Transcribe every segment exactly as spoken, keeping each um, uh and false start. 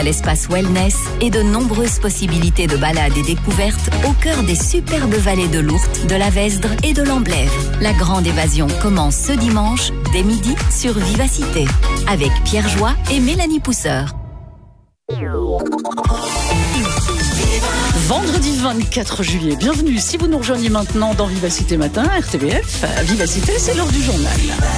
L'espace wellness et de nombreuses possibilités de balades et découvertes au cœur des superbes vallées de l'Ourthe, de la Vesdre et de l'Amblève. La grande évasion commence ce dimanche, dès midi, sur Vivacité, avec Pierre Joie et Mélanie Pousseur. Vendredi vingt-quatre juillet, bienvenue. Si vous nous rejoignez maintenant dans Vivacité Matin, R T B F, Vivacité, c'est l'heure du journal.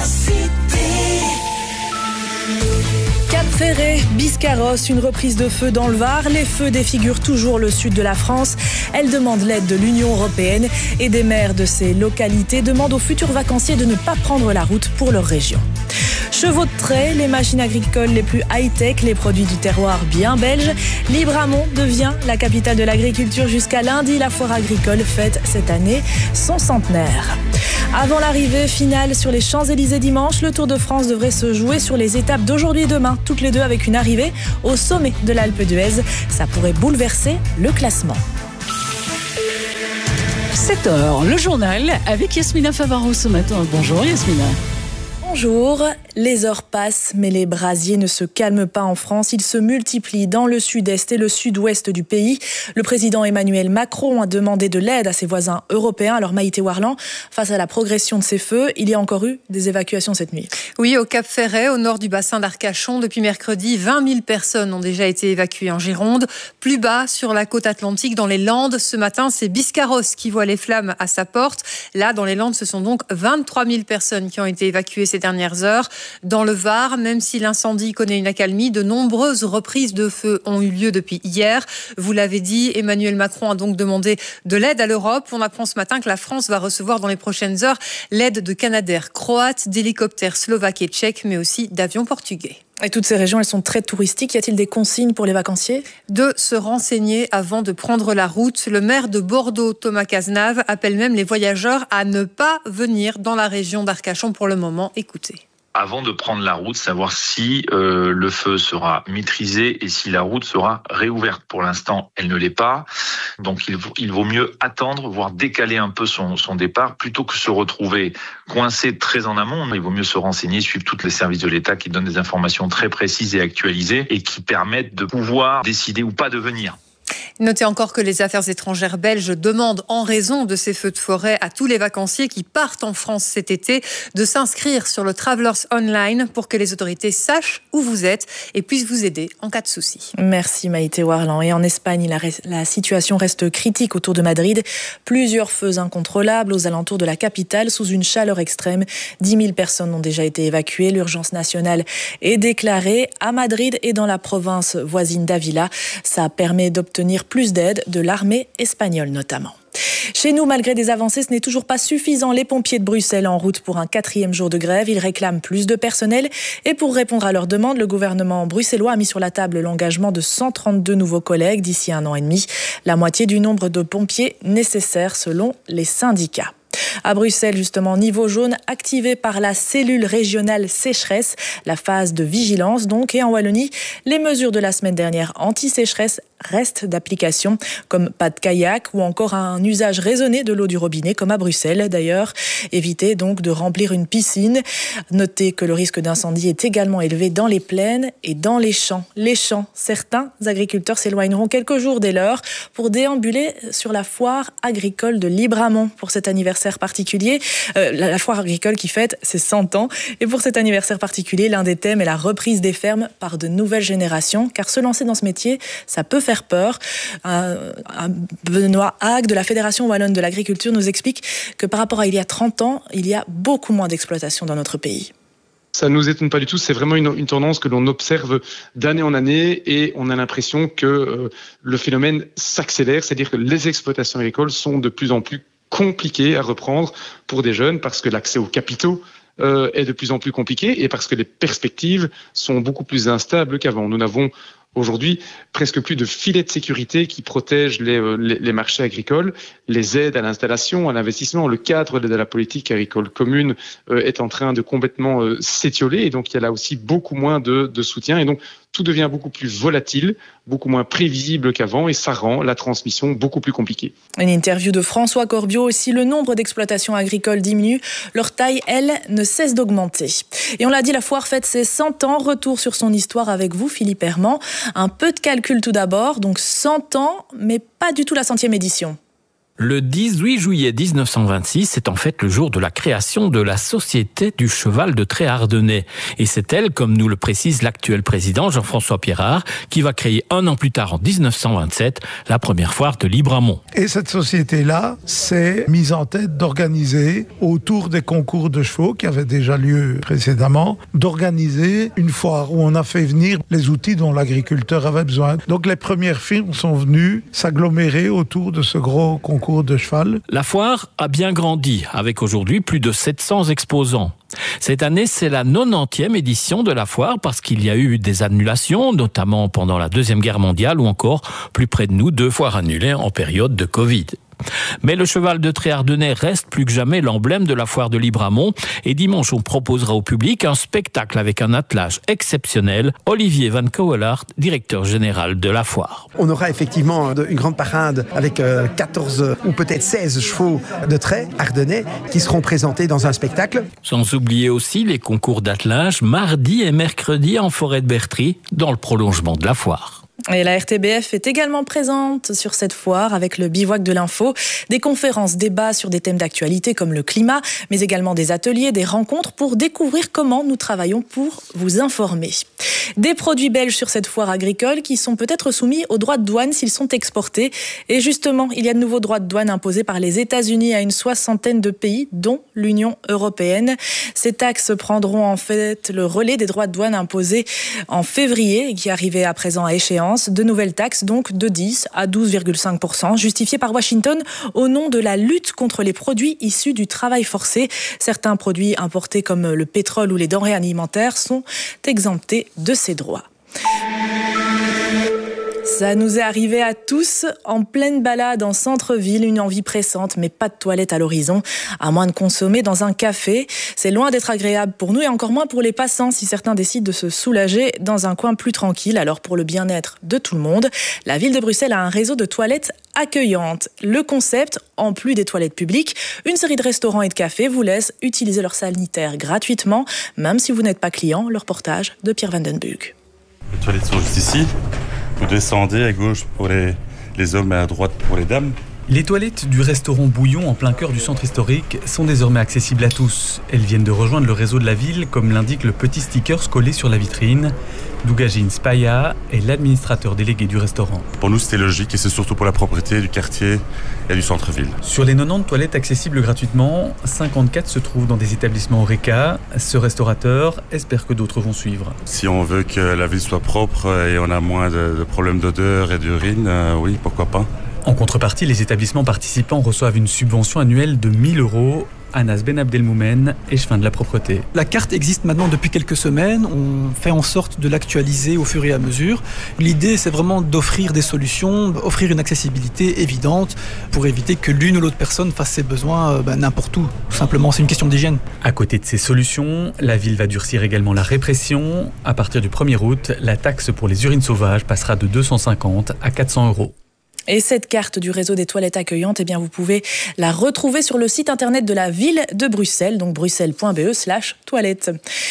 Cap Ferret, Biscarrosse, une reprise de feu dans le Var. Les feux défigurent toujours le sud de la France. Elle demande l'aide de l'Union européenne et des maires de ces localités demandent aux futurs vacanciers de ne pas prendre la route pour leur région. Chevaux de trait, les machines agricoles les plus high-tech, les produits du terroir bien belges. Libramont devient la capitale de l'agriculture jusqu'à lundi. La foire agricole fête cette année son centenaire. Avant l'arrivée finale sur les Champs-Élysées dimanche, le Tour de France devrait se jouer sur les étapes d'aujourd'hui et demain, toutes les deux avec une arrivée au sommet de l'Alpe d'Huez. Ça pourrait bouleverser le classement. sept heures, le journal avec Yasmina Favaro ce matin. Bonjour Yasmina. Bonjour, les heures passent, mais les brasiers ne se calment pas en France. Ils se multiplient dans le sud-est et le sud-ouest du pays. Le président Emmanuel Macron a demandé de l'aide à ses voisins européens. Alors Maïté Warlan, face à la progression de ces feux, il y a encore eu des évacuations cette nuit. Oui, au Cap Ferret, au nord du bassin d'Arcachon, depuis mercredi, vingt mille personnes ont déjà été évacuées en Gironde. Plus bas, sur la côte atlantique, dans les Landes, ce matin, c'est Biscarrosse qui voit les flammes à sa porte. Là, dans les Landes, ce sont donc vingt-trois mille personnes qui ont été évacuées ces dernières heures. Dans le Var, même si l'incendie connaît une accalmie, de nombreuses reprises de feu ont eu lieu depuis hier. Vous l'avez dit, Emmanuel Macron a donc demandé de l'aide à l'Europe. On apprend ce matin que la France va recevoir dans les prochaines heures l'aide de canadaires croates, d'hélicoptères slovaques et tchèques, mais aussi d'avions portugais. Et toutes ces régions, elles sont très touristiques. Y a-t-il des consignes pour les vacanciers ? De se renseigner avant de prendre la route. Le maire de Bordeaux, Thomas Cazenave, appelle même les voyageurs à ne pas venir dans la région d'Arcachon pour le moment. Écoutez. Avant de prendre la route, savoir si euh, le feu sera maîtrisé et si la route sera réouverte. Pour l'instant, elle ne l'est pas. Donc il vaut, il vaut mieux attendre, voire décaler un peu son, son départ, plutôt que se retrouver coincé très en amont. Il vaut mieux se renseigner, suivre tous les services de l'État qui donnent des informations très précises et actualisées et qui permettent de pouvoir décider ou pas de venir. Notez encore que les affaires étrangères belges demandent, en raison de ces feux de forêt, à tous les vacanciers qui partent en France cet été de s'inscrire sur le Travelers Online pour que les autorités sachent où vous êtes et puissent vous aider en cas de souci. Merci Maïté Warlan. Et en Espagne, la, la situation reste critique autour de Madrid. Plusieurs feux incontrôlables aux alentours de la capitale sous une chaleur extrême. dix mille personnes ont déjà été évacuées. L'urgence nationale est déclarée à Madrid et dans la province voisine d'Avila. Ça permet d'obtenir plus d'aide de l'armée espagnole notamment. Chez nous, malgré des avancées, ce n'est toujours pas suffisant. Les pompiers de Bruxelles en route pour un quatrième jour de grève. Ils réclament plus de personnel. Et pour répondre à leurs demandes, le gouvernement bruxellois a mis sur la table l'engagement de cent trente-deux nouveaux collègues d'ici un an et demi. La moitié du nombre de pompiers nécessaires selon les syndicats. À Bruxelles, justement, niveau jaune activé par la cellule régionale sécheresse, la phase de vigilance donc. Et en Wallonie, les mesures de la semaine dernière anti-sécheresse restent d'application, comme pas de kayak ou encore un usage raisonné de l'eau du robinet, comme à Bruxelles d'ailleurs. Évitez donc de remplir une piscine. Notez que le risque d'incendie est également élevé dans les plaines et dans les champs. Les champs, certains agriculteurs s'éloigneront quelques jours dès lors pour déambuler sur la foire agricole de Libramont pour cet anniversaire particulier. Euh, la foire agricole qui fête ses cent ans. Et pour cet anniversaire particulier, l'un des thèmes est la reprise des fermes par de nouvelles générations. Car se lancer dans ce métier, ça peut faire peur. Un, un Benoît Hague de la Fédération Wallonne de l'Agriculture nous explique que par rapport à il y a trente ans, il y a beaucoup moins d'exploitation dans notre pays. Ça ne nous étonne pas du tout, c'est vraiment une, une tendance que l'on observe d'année en année et on a l'impression que euh, le phénomène s'accélère, c'est-à-dire que les exploitations agricoles sont de plus en plus compliquées à reprendre pour des jeunes parce que l'accès aux capitaux euh, est de plus en plus compliqué et parce que les perspectives sont beaucoup plus instables qu'avant. Nous n'avons aujourd'hui presque plus de filets de sécurité qui protègent les, les, les marchés agricoles, les aides à l'installation, à l'investissement. Le cadre de la politique agricole commune euh, est en train de complètement euh, s'étioler et donc il y a là aussi beaucoup moins de, de soutien. Et donc tout devient beaucoup plus volatile, beaucoup moins prévisible qu'avant et ça rend la transmission beaucoup plus compliquée. Une interview de François Corbiot. Si le nombre d'exploitations agricoles diminue, leur taille, elle, ne cesse d'augmenter. Et on l'a dit, la foire fête ses cent ans. Retour sur son histoire avec vous, Philippe Herman. Un peu de calcul tout d'abord. Donc cent ans, mais pas du tout la centième édition. Le dix-huit juillet dix-neuf cent vingt-six, c'est en fait le jour de la création de la Société du cheval de trait ardennais. Et c'est elle, comme nous le précise l'actuel président Jean-François Pierrard, qui va créer un an plus tard, en dix-neuf cent vingt-sept, la première foire de Libramont. Et cette société-là s'est mise en tête d'organiser, autour des concours de chevaux qui avaient déjà lieu précédemment, d'organiser une foire où on a fait venir les outils dont l'agriculteur avait besoin. Donc les premières firmes sont venues s'agglomérer autour de ce gros concours de cheval. La foire a bien grandi, avec aujourd'hui plus de sept cents exposants. Cette année, c'est la quatre-vingt-dix-neuvième édition de la foire parce qu'il y a eu des annulations, notamment pendant la Deuxième Guerre mondiale ou encore, plus près de nous, deux foires annulées en période de Covid. Mais le cheval de trait ardennais reste plus que jamais l'emblème de la foire de Libramont. Et dimanche, on proposera au public un spectacle avec un attelage exceptionnel. Olivier Van Kouwelaert, directeur général de la foire. On aura effectivement une grande parade avec quatorze ou peut-être seize chevaux de trait ardennais qui seront présentés dans un spectacle. Sans oublier aussi les concours d'attelage mardi et mercredi en forêt de Bertry, dans le prolongement de la foire. Et la R T B F est également présente sur cette foire avec le bivouac de l'info, des conférences, débats sur des thèmes d'actualité comme le climat, mais également des ateliers, des rencontres pour découvrir comment nous travaillons pour vous informer. Des produits belges sur cette foire agricole qui sont peut-être soumis aux droits de douane s'ils sont exportés. Et justement, il y a de nouveaux droits de douane imposés par les États-Unis à une soixantaine de pays, dont l'Union européenne. Ces taxes prendront en fait le relais des droits de douane imposés en février et qui arrivaient à présent à échéance. De nouvelles taxes donc de dix à douze virgule cinq pour cent justifiées par Washington au nom de la lutte contre les produits issus du travail forcé. Certains produits importés comme le pétrole ou les denrées alimentaires sont exemptés de ces droits. Ça nous est arrivé à tous, en pleine balade en centre-ville, une envie pressante, mais pas de toilette à l'horizon, à moins de consommer dans un café. C'est loin d'être agréable pour nous et encore moins pour les passants si certains décident de se soulager dans un coin plus tranquille. Alors pour le bien-être de tout le monde, la ville de Bruxelles a un réseau de toilettes accueillantes. Le concept, en plus des toilettes publiques, une série de restaurants et de cafés vous laisse utiliser leur sanitaire gratuitement, même si vous n'êtes pas client. Le reportage de Pierre Van Den Bug. Les toilettes sont juste ici. Vous descendez à gauche pour les, les hommes et à droite pour les dames. Les toilettes du restaurant Bouillon en plein cœur du centre historique sont désormais accessibles à tous. Elles viennent de rejoindre le réseau de la ville, comme l'indique le petit sticker collé sur la vitrine. Dugajin Spaya est l'administrateur délégué du restaurant. Pour nous, c'était logique et c'est surtout pour la propreté du quartier et du centre-ville. Sur les quatre-vingt-dix toilettes accessibles gratuitement, cinquante-quatre se trouvent dans des établissements Horeca. Ce restaurateur espère que d'autres vont suivre. Si on veut que la ville soit propre et on a moins de, de problèmes d'odeur et d'urine, euh, oui, pourquoi pas. En contrepartie, les établissements participants reçoivent une subvention annuelle de mille euros. Anas Ben Abdelmoumen, échevin de la propreté. La carte existe maintenant depuis quelques semaines. On fait en sorte de l'actualiser au fur et à mesure. L'idée, c'est vraiment d'offrir des solutions, offrir une accessibilité évidente pour éviter que l'une ou l'autre personne fasse ses besoins ben, n'importe où. Tout simplement, c'est une question d'hygiène. À côté de ces solutions, la ville va durcir également la répression. À partir du premier août, la taxe pour les urines sauvages passera de deux cent cinquante à quatre cents euros. Et cette carte du réseau des toilettes accueillantes, eh bien, vous pouvez la retrouver sur le site internet de la ville de Bruxelles, donc bruxelles point be slash toilettes.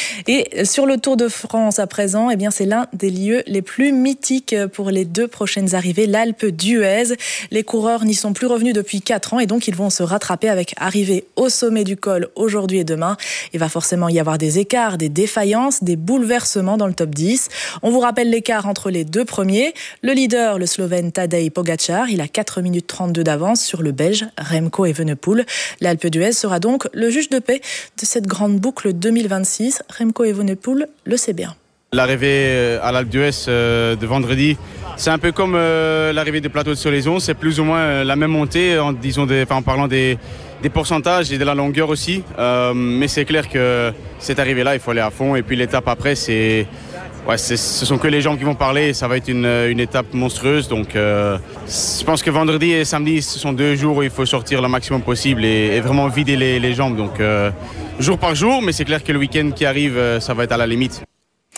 Et sur le Tour de France à présent, eh bien, c'est l'un des lieux les plus mythiques pour les deux prochaines arrivées, l'Alpe d'Huez. Les coureurs n'y sont plus revenus depuis quatre ans et donc ils vont se rattraper avec arrivée au sommet du col aujourd'hui et demain. Il va forcément y avoir des écarts, des défaillances, des bouleversements dans le top dix. On vous rappelle l'écart entre les deux premiers. Le leader, le Slovène Tadej Pogačar, il a quatre minutes trente-deux d'avance sur le Belge Remco Evenepoel. L'Alpe d'Huez sera donc le juge de paix de cette grande boucle deux mille vingt-six. Remco Evenepoel le sait bien. L'arrivée à l'Alpe d'Huez de vendredi, c'est un peu comme l'arrivée des plateaux de Solaison. C'est plus ou moins la même montée en, disons des, enfin, en parlant des, des pourcentages et de la longueur aussi. Euh, mais c'est clair que cette arrivée-là, il faut aller à fond. Et puis l'étape après, c'est... Ouais, c'est, ce sont que les gens qui vont parler, ça va être une, une étape monstrueuse. Donc euh, je pense que vendredi et samedi, ce sont deux jours où il faut sortir le maximum possible et, et vraiment vider les, les jambes. Donc euh, jour par jour, mais c'est clair que le week-end qui arrive, ça va être à la limite.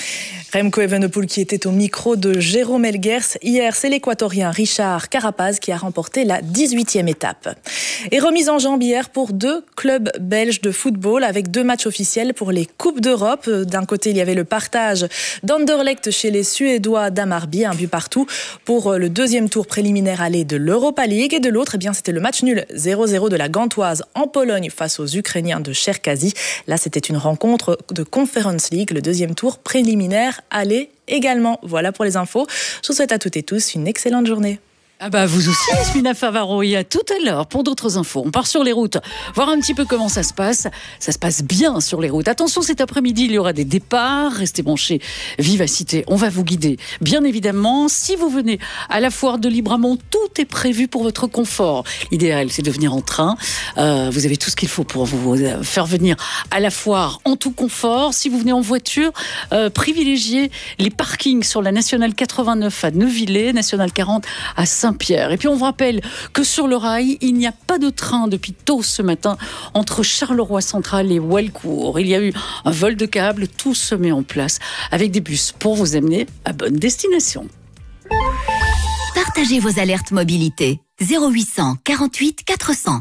Remco Evenepoel qui était au micro de Jérôme Elguers. Hier, c'est l'Équatorien Richard Carapaz qui a remporté la dix-huitième étape. Et remise en jambe hier pour deux clubs belges de football avec deux matchs officiels pour les Coupes d'Europe. D'un côté, il y avait le partage d'Anderlecht chez les Suédois d'Hammarby, un but partout pour le deuxième tour préliminaire aller de l'Europa League. Et de l'autre, eh bien, c'était le match nul zéro zéro de la Gantoise en Pologne face aux Ukrainiens de Cherkazy. Là, c'était une rencontre de Conference League, le deuxième tour préliminaire aller également. Voilà pour les infos. Je vous souhaite à toutes et tous une excellente journée. Ah bah vous aussi, Yasmina Favaro, et à tout à l'heure pour d'autres infos. On part sur les routes, voir un petit peu comment ça se passe. Ça se passe bien sur les routes. Attention, cet après-midi, il y aura des départs. Restez branchés. Vivacité, on va vous guider. Bien évidemment, si vous venez à la foire de Libramont, tout est prévu pour votre confort. L'idéal, c'est de venir en train. Euh, vous avez tout ce qu'il faut pour vous faire venir à la foire en tout confort. Si vous venez en voiture, euh, privilégiez les parkings sur la Nationale quatre-vingt-neuf à Neuvillers, Nationale quarante à Saint-Pierre. Et puis on vous rappelle que sur le rail, il n'y a pas de train depuis tôt ce matin entre Charleroi Central et Walcourt. Il y a eu un vol de câble, tout se met en place avec des bus pour vous amener à bonne destination. Partagez vos alertes mobilité. zéro huit cent quarante-huit quatre cents.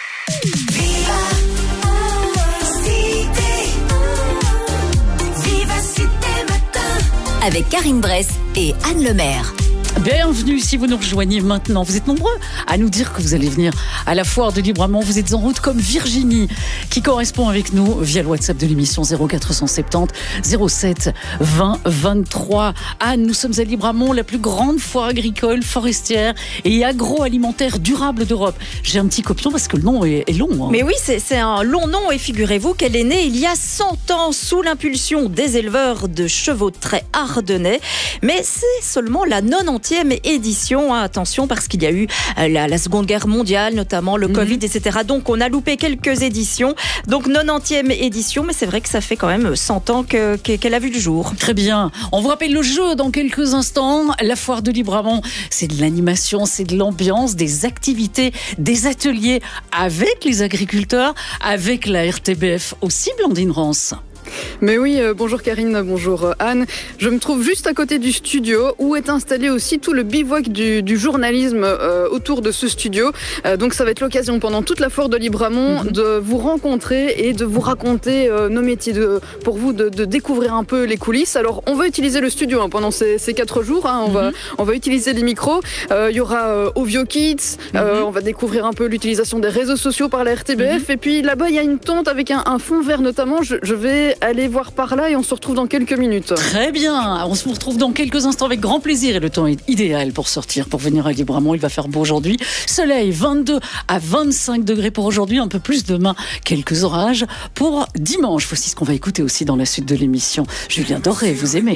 Avec Karine Bress et Anne Lemaire. Bienvenue si vous nous rejoignez maintenant. Vous êtes nombreux à nous dire que vous allez venir à la foire de Libramont. Vous êtes en route comme Virginie qui correspond avec nous via le WhatsApp de l'émission zéro quatre cent soixante-dix zéro sept vingt vingt-trois. Anne, nous sommes à Libramont, la plus grande foire agricole, forestière et agroalimentaire durable d'Europe. J'ai un petit copion parce que le nom est, est long. Hein. Mais oui, c'est, c'est un long nom et figurez-vous qu'elle est née il y a cent ans sous l'impulsion des éleveurs de chevaux de trait ardennais. Mais c'est seulement la quatre-vingt-dixième édition, hein, attention, parce qu'il y a eu euh, la, la Seconde Guerre mondiale, notamment le mmh. Covid, et cetera. Donc on a loupé quelques éditions. Donc quatre-vingt-dixième édition, mais c'est vrai que ça fait quand même cent ans que, que, qu'elle a vu le jour. Très bien. On vous rappelle le jeu dans quelques instants. La foire de Libramont, c'est de l'animation, c'est de l'ambiance, des activités, des ateliers avec les agriculteurs, avec la R T B F aussi, Blandine Rance. Mais oui, euh, bonjour Karine, bonjour euh, Anne. Je me trouve juste à côté du studio où est installé aussi tout le bivouac du, du journalisme euh, autour de ce studio. Euh, donc ça va être l'occasion pendant toute la foire de Libramont mm-hmm. de vous rencontrer et de vous raconter euh, nos métiers, de, pour vous de, de découvrir un peu les coulisses. Alors on va utiliser le studio hein, pendant ces, ces quatre jours, hein, on, mm-hmm. va, on va utiliser les micros. Euh, il y aura euh, Ovio Kids, mm-hmm. euh, on va découvrir un peu l'utilisation des réseaux sociaux par la R T B F. Mm-hmm. Et puis là-bas il y a une tente avec un, un fond vert notamment. Je, je vais aller voir par là et on se retrouve dans quelques minutes. Très bien, on se retrouve dans quelques instants avec grand plaisir et le temps est idéal pour sortir, pour venir à Libramont. Il va faire beau aujourd'hui. Soleil, vingt-deux à vingt-cinq degrés pour aujourd'hui, un peu plus demain, quelques orages pour dimanche. Voici ce qu'on va écouter aussi dans la suite de l'émission. Julien Doré, vous aimez.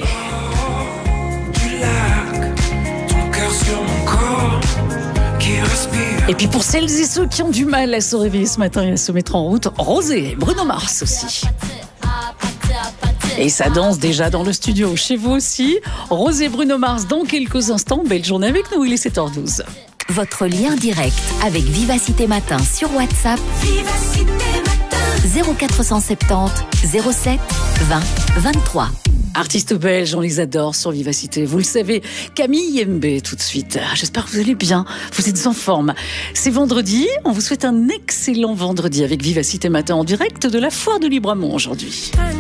Et puis pour celles et ceux qui ont du mal à se réveiller ce matin et à se mettre en route, Rosé, Bruno Mars aussi. Et ça danse déjà dans le studio. Chez vous aussi, Rosé, Bruno Mars dans quelques instants. Belle journée avec nous, il est sept heures douze. Votre lien direct avec Vivacité Matin sur WhatsApp. Vivacité Matin. zéro quatre cent soixante-dix zéro sept vingt vingt-trois. Artistes belges, on les adore sur Vivacité. Vous le savez, Camille Yembe tout de suite. J'espère que vous allez bien, vous êtes en forme. C'est vendredi, on vous souhaite un excellent vendredi avec Vivacité Matin en direct de la foire de Libramont aujourd'hui.